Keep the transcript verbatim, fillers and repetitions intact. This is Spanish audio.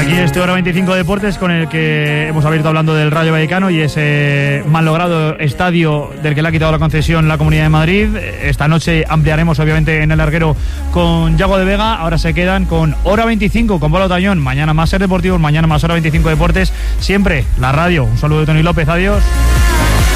aquí este Hora veinticinco Deportes, con el que hemos abierto hablando del Rayo Vallecano y ese mal logrado estadio del que le ha quitado la concesión la Comunidad de Madrid. Esta noche ampliaremos obviamente en el larguero con Yago de Vega. Ahora se quedan con Hora veinticinco con Pablo Tañón. Mañana más Ser Deportivos, mañana más Hora veinticinco Deportes. Siempre la radio. Un saludo de Tony López, adiós.